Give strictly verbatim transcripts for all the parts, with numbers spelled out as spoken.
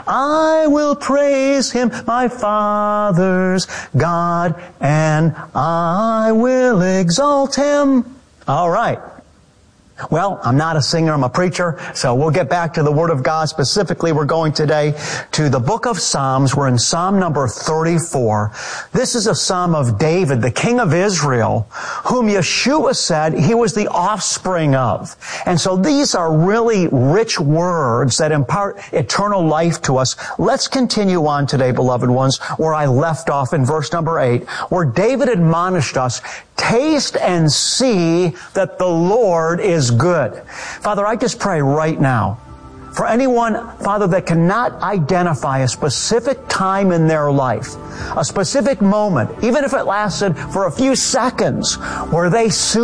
I will praise Him, my Father's God, and I will exalt Him. All right. Well, I'm not a singer, I'm a preacher, so we'll get back to the Word of God. Specifically, we're going today to the book of Psalms. We're in Psalm number thirty-four. This is a psalm of David, the king of Israel, whom Yeshua said he was the offspring of. And so these are really rich words that impart eternal life to us. Let's continue on today, beloved ones, where I left off in verse number eight, where David admonished us, taste and see that the Lord is good. Father, I just pray right now for anyone, Father, that cannot identify a specific time in their life, a specific moment, even if it lasted for a few seconds, where they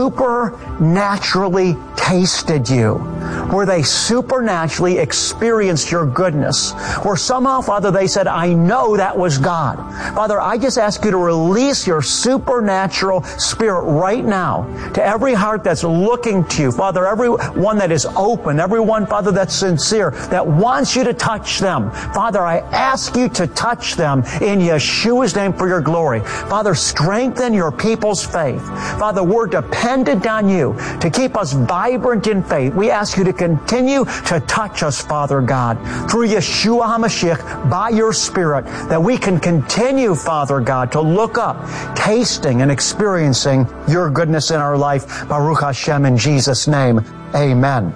supernaturally tasted you, where they supernaturally experienced your goodness, where somehow, Father, they said, I know that was God. Father, I just ask you to release your supernatural Spirit right now to every heart that's looking to you, Father, everyone that is open, everyone, Father, that's sincere, that wants you to touch them. Father, I ask you to touch them in Yeshua's name for your glory. Father, strengthen your people's faith. Father, we're dependent on you to keep us vibrant in faith. We ask you to continue to touch us, Father God, through Yeshua HaMashiach, by your Spirit, that we can continue, Father God, to look up, tasting and experiencing your goodness in our life. Baruch Hashem, in Jesus' name, amen.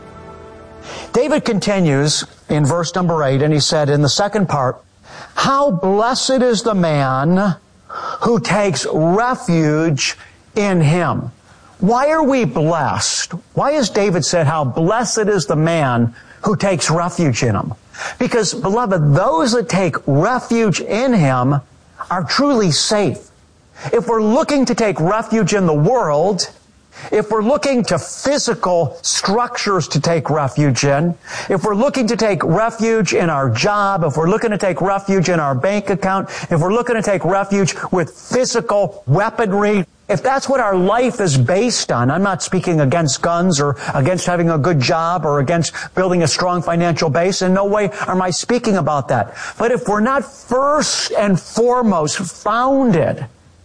David continues in verse number eight, and he said in the second part, how blessed is the man who takes refuge in Him. Why are we blessed? Why has David said, how blessed is the man who takes refuge in Him? Because, beloved, those that take refuge in Him are truly safe. If we're looking to take refuge in the world, if we're looking to physical structures to take refuge in, if we're looking to take refuge in our job, if we're looking to take refuge in our bank account, if we're looking to take refuge with physical weaponry, if that's what our life is based on, I'm not speaking against guns or against having a good job or against building a strong financial base. In no way am I speaking about that. But if we're not first and foremost founded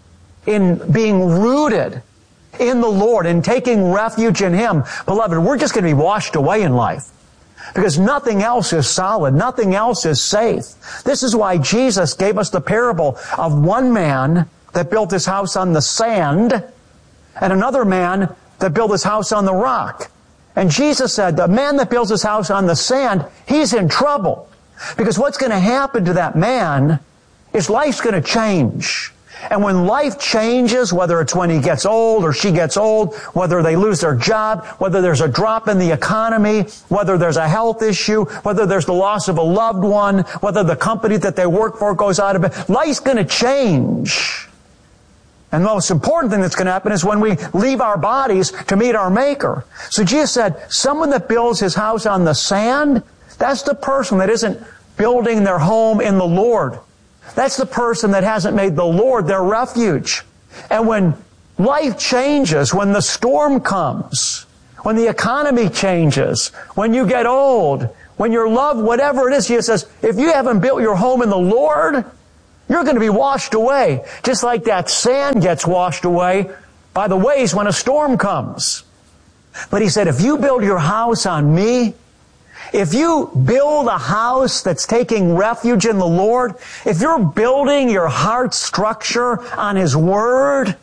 in being rooted in the Lord and taking refuge in Him, beloved, we're just going to be washed away in life. Because nothing else is solid. Nothing else is safe. This is why Jesus gave us the parable of one man that built his house on the sand and another man that built his house on the rock. And Jesus said, the man that builds his house on the sand, he's in trouble. Because what's going to happen to that man is life's going to change. And when life changes, whether it's when he gets old or she gets old, whether they lose their job, whether there's a drop in the economy, whether there's a health issue, whether there's the loss of a loved one, whether the company that they work for goes out of business, life's going to change. And the most important thing that's going to happen is when we leave our bodies to meet our Maker. So Jesus said, someone that builds his house on the sand, that's the person that isn't building their home in the Lord. That's the person that hasn't made the Lord their refuge. And when life changes, when the storm comes, when the economy changes, when you get old, when you're loved, whatever it is, Jesus says, if you haven't built your home in the Lord, you're going to be washed away. Just like that sand gets washed away by the waves when a storm comes. But He said, if you build your house on Me, if you build a house that's taking refuge in the Lord, if you're building your heart structure on His Word,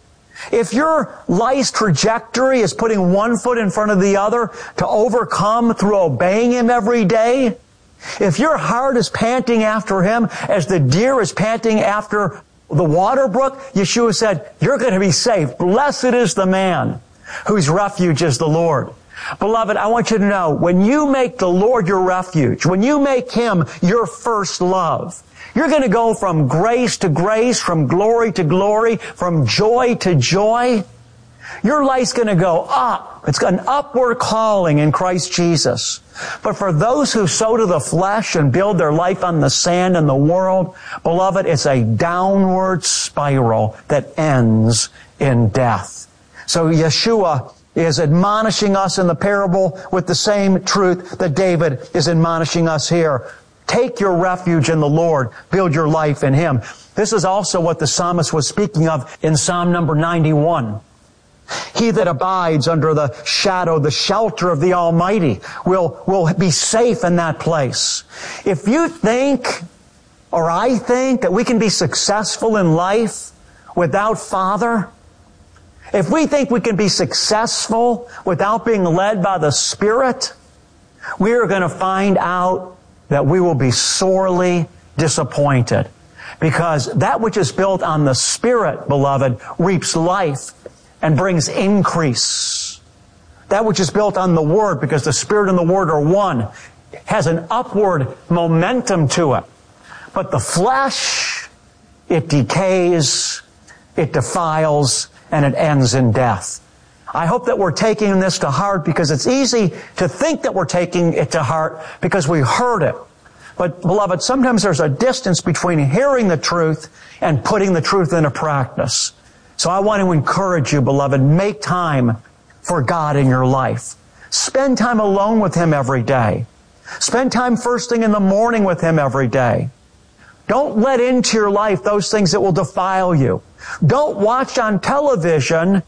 if your life's trajectory is putting one foot in front of the other to overcome through obeying Him every day, if your heart is panting after Him as the deer is panting after the water brook, Yeshua said, you're going to be safe. Blessed is the man whose refuge is the Lord. Beloved, I want you to know, when you make the Lord your refuge, when you make Him your first love, you're going to go from grace to grace, from glory to glory, from joy to joy. Your life's going to go up. It's an upward calling in Christ Jesus. But for those who sow to the flesh and build their life on the sand and the world, beloved, it's a downward spiral that ends in death. So Yeshua is admonishing us in the parable with the same truth that David is admonishing us here. Take your refuge in the Lord. Build your life in Him. This is also what the psalmist was speaking of in Psalm number ninety-one. He that abides under the shadow, the shelter of the Almighty will, will be safe in that place. If you think, or I think, that we can be successful in life without Father, if we think we can be successful without being led by the Spirit, we are going to find out that we will be sorely disappointed. Because that which is built on the Spirit, beloved, reaps life and brings increase. That which is built on the Word, because the Spirit and the Word are one, has an upward momentum to it. But the flesh, it decays, it defiles, and it ends in death. I hope that we're taking this to heart, because it's easy to think that we're taking it to heart because we heard it. But, beloved, sometimes there's a distance between hearing the truth and putting the truth into practice. So I want to encourage you, beloved, make time for God in your life. Spend time alone with Him every day. Spend time first thing in the morning with Him every day. Don't let into your life those things that will defile you. Don't watch on television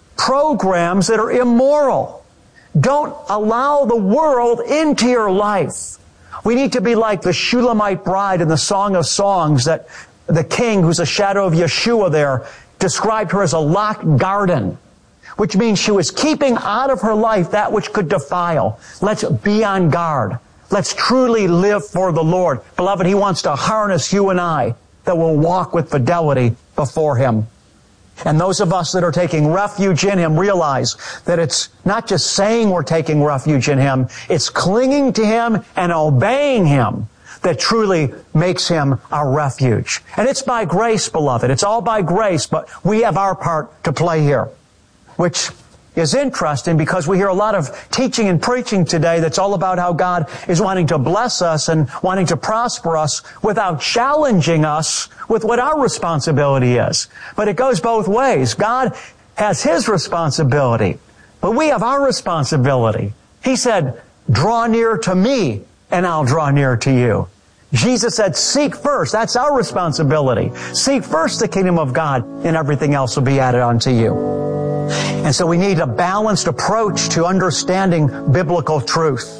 programs that are immoral. Don't allow the world into your life. We need to be like the Shulamite bride in the Song of Songs, that the king, who's a shadow of Yeshua there, described her as a locked garden, which means she was keeping out of her life that which could defile. Let's be on guard. Let's truly live for the Lord. Beloved, He wants to harness you and I that will walk with fidelity before Him. And those of us that are taking refuge in Him realize that it's not just saying we're taking refuge in Him, it's clinging to Him and obeying Him that truly makes Him our refuge. And it's by grace, beloved. It's all by grace, but we have our part to play here, which is interesting because we hear a lot of teaching and preaching today that's all about how God is wanting to bless us and wanting to prosper us without challenging us with what our responsibility is. But it goes both ways. God has His responsibility, but we have our responsibility. He said, draw near to me and I'll draw near to you. Jesus said, seek first. That's our responsibility. Seek first the kingdom of God, and everything else will be added unto you. And so we need a balanced approach to understanding biblical truth.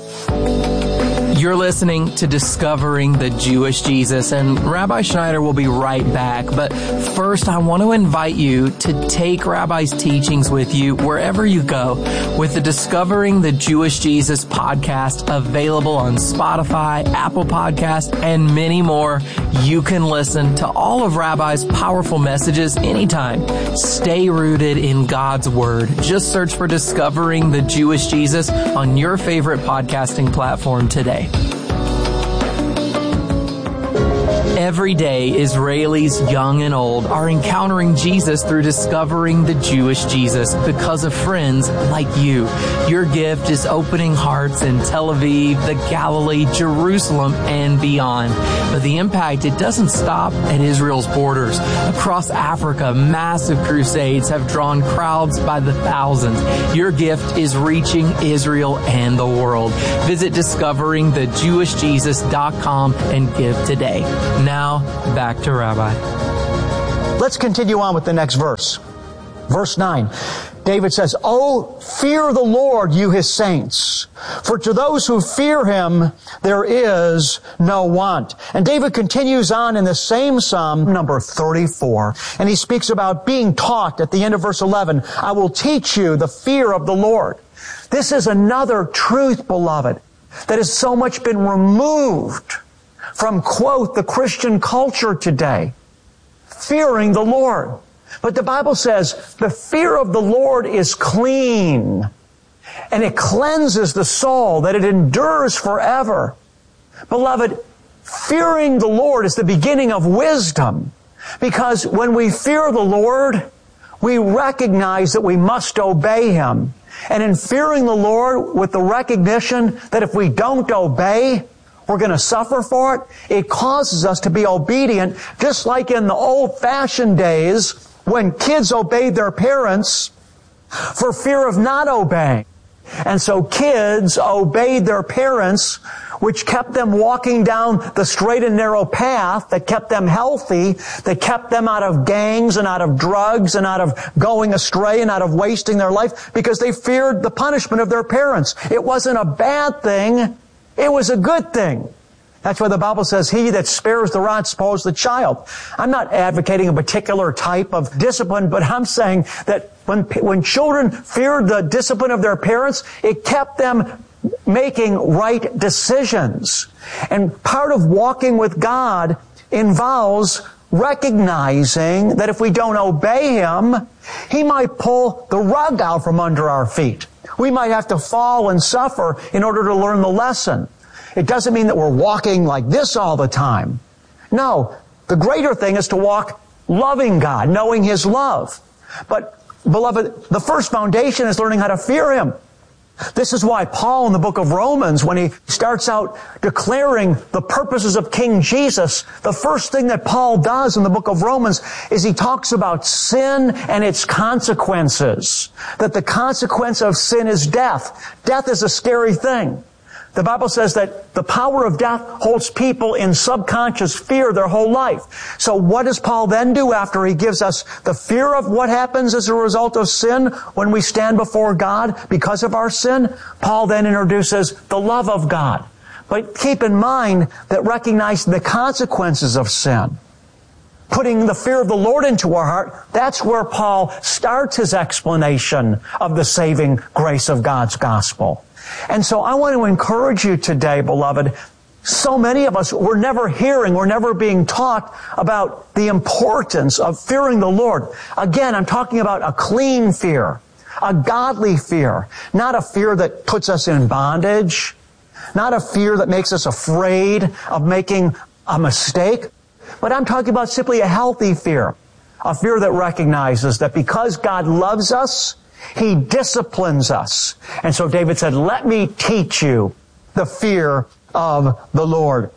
You're listening to Discovering the Jewish Jesus, and Rabbi Schneider will be right back. But first, I want to invite you to take Rabbi's teachings with you wherever you go, with the Discovering the Jewish Jesus podcast available on Spotify, Apple Podcasts, and many more. You can listen to all of Rabbi's powerful messages anytime. Stay rooted in God's Word. Just search for Discovering the Jewish Jesus on your favorite podcasting platform today. Every day, Israelis young and old are encountering Jesus through discovering the Jewish Jesus because of friends like you. Your gift is opening hearts in Tel Aviv, the Galilee, Jerusalem, and beyond. But the impact, it doesn't stop at Israel's borders. Across Africa, massive crusades have drawn crowds by the thousands. Your gift is reaching Israel and the world. Visit discovering the jewish jesus dot com and give today. Now, back to Rabbi. Let's continue on with the next verse. Verse nine. David says, "Oh, fear the Lord, you His saints, for to those who fear Him there is no want." And David continues on in the same Psalm, number thirty-four, and he speaks about being taught at the end of verse eleven, "I will teach you the fear of the Lord." This is another truth, beloved, that has so much been removed from, quote, the Christian culture today. Fearing the Lord. But the Bible says the fear of the Lord is clean, and it cleanses the soul, that it endures forever. Beloved, fearing the Lord is the beginning of wisdom, because when we fear the Lord, we recognize that we must obey Him. And in fearing the Lord with the recognition that if we don't obey, we're going to suffer for it, it causes us to be obedient, just like in the old-fashioned days when kids obeyed their parents for fear of not obeying. And so kids obeyed their parents, which kept them walking down the straight and narrow path that kept them healthy, that kept them out of gangs and out of drugs and out of going astray and out of wasting their life, because they feared the punishment of their parents. It wasn't a bad thing. It was a good thing. That's why the Bible says, he that spares the rod spoils the child. I'm not advocating a particular type of discipline, but I'm saying that when, when children feared the discipline of their parents, it kept them making right decisions. And part of walking with God involves recognizing that if we don't obey Him, He might pull the rug out from under our feet. We might have to fall and suffer in order to learn the lesson. It doesn't mean that we're walking like this all the time. No, the greater thing is to walk loving God, knowing His love. But, beloved, the first foundation is learning how to fear Him. This is why Paul in the book of Romans, when he starts out declaring the purposes of King Jesus, the first thing that Paul does in the book of Romans is he talks about sin and its consequences. That the consequence of sin is death. Death is a scary thing. The Bible says that the power of death holds people in subconscious fear their whole life. So what does Paul then do after he gives us the fear of what happens as a result of sin when we stand before God because of our sin? Paul then introduces the love of God. But keep in mind that recognizing the consequences of sin, putting the fear of the Lord into our heart, that's where Paul starts his explanation of the saving grace of God's gospel. And so I want to encourage you today, beloved. So many of us, we're never hearing, we're never being taught about the importance of fearing the Lord. Again, I'm talking about a clean fear, a godly fear, not a fear that puts us in bondage, not a fear that makes us afraid of making a mistake, but I'm talking about simply a healthy fear, a fear that recognizes that because God loves us, He disciplines us. And so David said, let me teach you the fear of the Lord.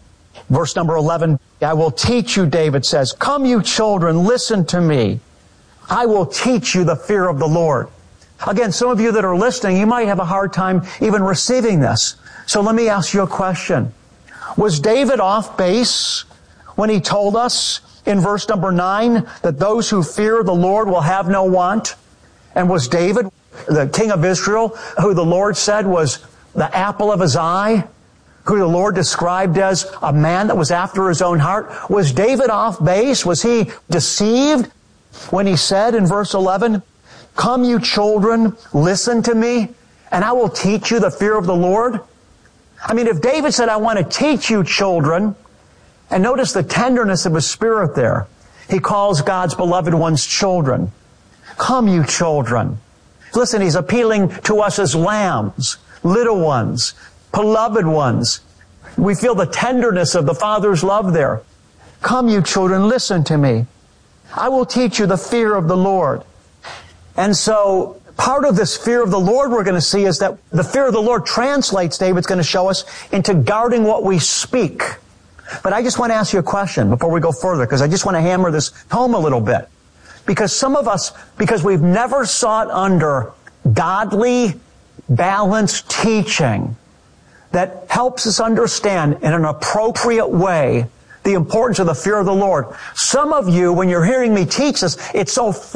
Verse number eleven, I will teach you, David says, come you children, listen to me. I will teach you the fear of the Lord. Again, some of you that are listening, you might have a hard time even receiving this. So let me ask you a question. Was David off base when he told us in verse number nine that those who fear the Lord will have no want? And was David, the king of Israel, who the Lord said was the apple of His eye, who the Lord described as a man that was after His own heart, was David off base? Was he deceived when he said in verse eleven, come you children, listen to me, and I will teach you the fear of the Lord? I mean, if David said, I want to teach you children, and notice the tenderness of his spirit there. He calls God's beloved ones children. Come, you children. Listen, He's appealing to us as lambs, little ones, beloved ones. We feel the tenderness of the Father's love there. Come, you children, listen to me. I will teach you the fear of the Lord. And so, part of this fear of the Lord we're going to see is that the fear of the Lord translates, David's going to show us, into guarding what we speak. But I just want to ask you a question before we go further, because I just want to hammer this home a little bit. Because some of us, because we've never sought under godly, balanced teaching that helps us understand in an appropriate way the importance of the fear of the Lord. Some of you, when you're hearing me teach this, it's so